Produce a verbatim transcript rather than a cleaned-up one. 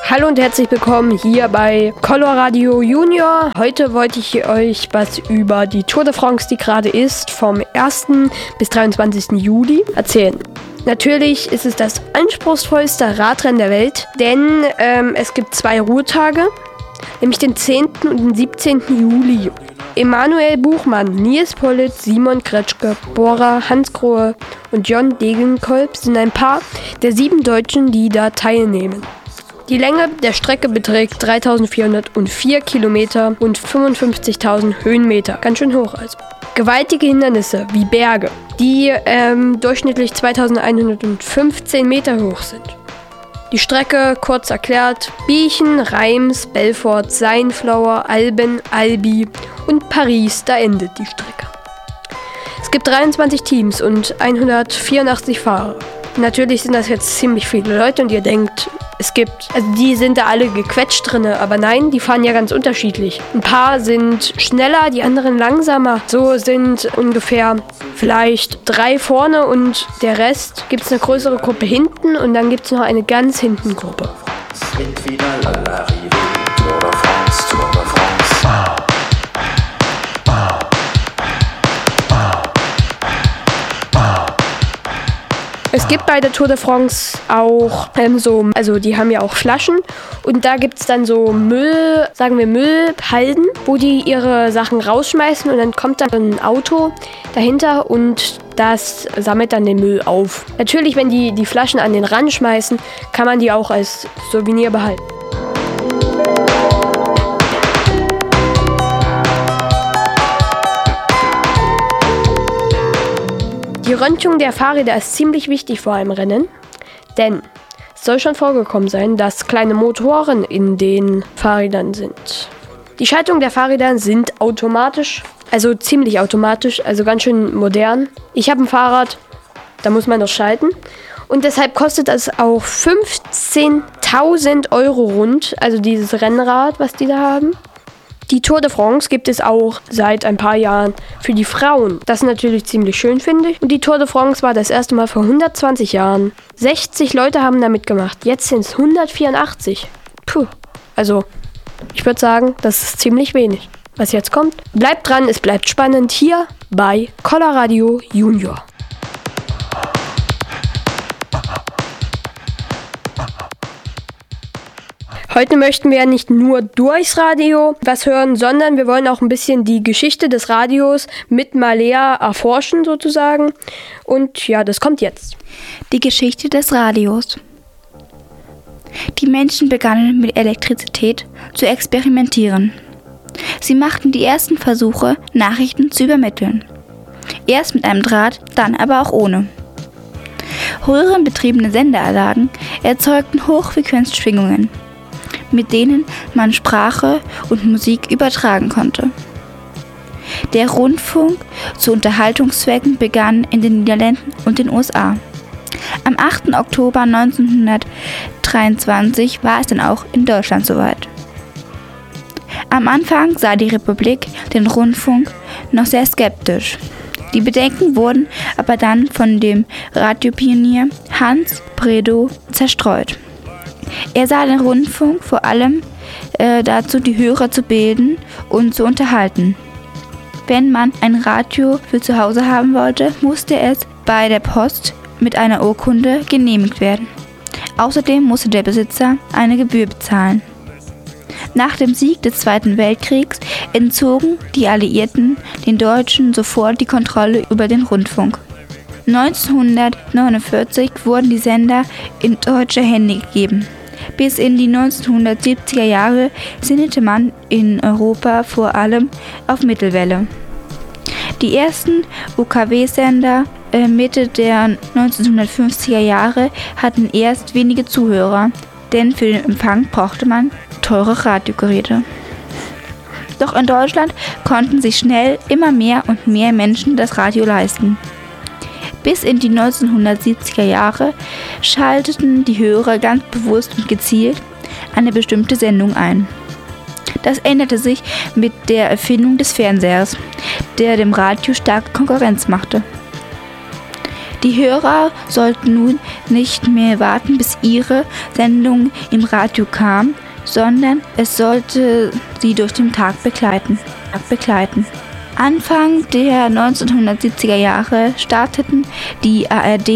Hallo und herzlich willkommen hier bei Coloradio Junior. Heute wollte ich euch was über die Tour de France, die gerade ist, vom ersten bis dreiundzwanzigsten Juli erzählen. Natürlich ist es das anspruchsvollste Radrennen der Welt, denn ähm, es gibt zwei Ruhetage, nämlich den zehnten und den siebzehnten Juli. Emanuel Buchmann, Nils Politt, Simon Kretschke, Bora Hansgrohe und John Degenkolb sind ein paar der sieben Deutschen, die da teilnehmen. Die Länge der Strecke beträgt dreitausendvierhundertvier Kilometer und fünfundfünfzigtausend Höhenmeter. Ganz schön hoch also. Gewaltige Hindernisse wie Berge, die ähm, durchschnittlich zweitausendeinhundertfünfzehn Meter hoch sind. Die Strecke, kurz erklärt, Biechen, Reims, Belfort, Seinflower, Alben, Albi und Paris, da endet die Strecke. Es gibt dreiundzwanzig Teams und hundertvierundachtzig Fahrer. Natürlich sind das jetzt ziemlich viele Leute und ihr denkt, es gibt, also die sind da alle gequetscht drinne, aber nein, die fahren ja ganz unterschiedlich. Ein paar sind schneller, die anderen langsamer. So sind ungefähr vielleicht drei vorne und der Rest gibt es eine größere Gruppe hinten und dann gibt es noch eine ganz hinten Gruppe. Es gibt bei der Tour de France auch ähm, so, also die haben ja auch Flaschen und da gibt es dann so Müll, sagen wir Müllhalden, wo die ihre Sachen rausschmeißen und dann kommt dann ein Auto dahinter und das sammelt dann den Müll auf. Natürlich, wenn die die Flaschen an den Rand schmeißen, kann man die auch als Souvenir behalten. Die Röntgung der Fahrräder ist ziemlich wichtig vor einem Rennen, denn es soll schon vorgekommen sein, dass kleine Motoren in den Fahrrädern sind. Die Schaltungen der Fahrräder sind automatisch, also ziemlich automatisch, also ganz schön modern. Ich habe ein Fahrrad, da muss man das schalten und deshalb kostet es auch fünfzehntausend Euro rund, also dieses Rennrad, was die da haben. Die Tour de France gibt es auch seit ein paar Jahren für die Frauen. Das ist natürlich ziemlich schön, finde ich. Und die Tour de France war das erste Mal vor hundertzwanzig Jahren. sechzig Leute haben da mitgemacht. Jetzt sind es hundertvierundachtzig. Puh. Also, ich würde sagen, das ist ziemlich wenig. Was jetzt kommt? Bleibt dran, es bleibt spannend hier bei Coloradio Junior. Heute möchten wir ja nicht nur durchs Radio was hören, sondern wir wollen auch ein bisschen die Geschichte des Radios mit Malea erforschen sozusagen. Und ja, das kommt jetzt. Die Geschichte des Radios. Die Menschen begannen mit Elektrizität zu experimentieren. Sie machten die ersten Versuche, Nachrichten zu übermitteln. Erst mit einem Draht, dann aber auch ohne. Röhrenbetriebene Sendeanlagen erzeugten Hochfrequenzschwingungen, mit denen man Sprache und Musik übertragen konnte. Der Rundfunk zu Unterhaltungszwecken begann in den Niederlanden und den U S A. Am achten Oktober neunzehnhundertdreiundzwanzig war es dann auch in Deutschland soweit. Am Anfang sah die Republik den Rundfunk noch sehr skeptisch. Die Bedenken wurden aber dann von dem Radiopionier Hans Bredow zerstreut. Er sah den Rundfunk vor allem äh, dazu, die Hörer zu bilden und zu unterhalten. Wenn man ein Radio für zu Hause haben wollte, musste es bei der Post mit einer Urkunde genehmigt werden. Außerdem musste der Besitzer eine Gebühr bezahlen. Nach dem Sieg des Zweiten Weltkriegs entzogen die Alliierten den Deutschen sofort die Kontrolle über den Rundfunk. neunzehnhundertneunundvierzig wurden die Sender in deutsche Hände gegeben. Bis in die neunzehnhundertsiebziger Jahre sendete man in Europa vor allem auf Mittelwelle. Die ersten U K W-Sender äh, Mitte der neunzehnhundertfünfziger Jahre hatten erst wenige Zuhörer, denn für den Empfang brauchte man teure Radiogeräte. Doch in Deutschland konnten sich schnell immer mehr und mehr Menschen das Radio leisten. Bis in die neunzehnhundertsiebziger Jahre schalteten die Hörer ganz bewusst und gezielt eine bestimmte Sendung ein. Das änderte sich mit der Erfindung des Fernsehers, der dem Radio starke Konkurrenz machte. Die Hörer sollten nun nicht mehr warten, bis ihre Sendung im Radio kam, sondern es sollte sie durch den Tag begleiten. begleiten. Anfang der neunzehnhundertsiebziger Jahre starteten die A R D